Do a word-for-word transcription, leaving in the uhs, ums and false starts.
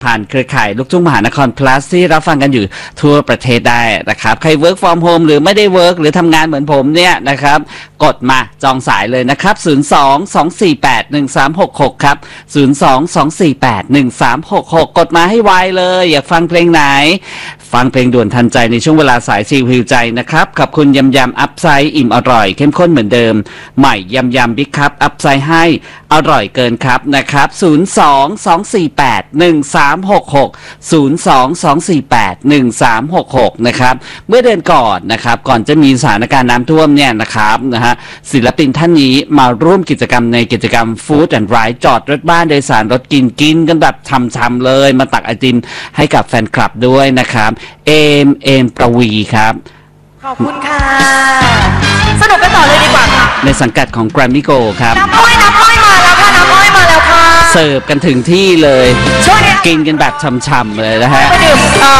ผ่านเครือข่ายลูกทุ่งมหานคร plus ที่รับฟังกันอยู่ทั่วประเทศได้นะครับใคร work from home หรือไม่ได้ work หรือทำงานเหมือนผมเนี่ยนะครับกดมาจองสายเลยนะครับศูนย์ สอง สอง สี่ แปด หนึ่ง สาม หก หกครับศูนย์ สอง สอง สี่ แปด หนึ่ง สาม หก หกกดมาให้ไวเลยอยากฟังเพลงไหนฟังเพลงด่วนทันใจในช่วงเวลาสายซีวิวใจนะครับขอบคุณยำยำอัพไซด์อิ่มอร่อยเข้มข้นเหมือนเดิมใหม่ยำยำบิ๊กคัพอัพไซด์ให้อร่อยเกินครับนะครับศูนย์ สอง สอง สี่ แปด หนึ่ง สาม หก หก ศูนย์ สอง สอง สี่ แปด หนึ่ง สาม หก หกนะครับเมื่อเดือนก่อนนะครับก่อนจะมีสถานการณ์น้ำท่วมเนี่ยนะครับนะฮะศิลปินท่านนี้มาร่วมกิจกรรมในกิจกรรม Food and Ride จอดรถบ้านโดยสารรถกินกินกันแบบช่ำๆเลยมาตักไอติมให้กับแฟนคลับด้วยนะครับเอมเอมประวีครับขอบคุณค่ะสนุกกันต่อเลยดีกว่าค่ะในสังกัดของ Grammy Go ครับน้ำอ้อยน้ำอ้อยมาแล้วค่ะน้ำอ้อยมาแล้วค่ะเสิร์ฟกันถึงที่เลยกินกันแบบช่ำๆเลยนะฮะไปดื่มเอ่อ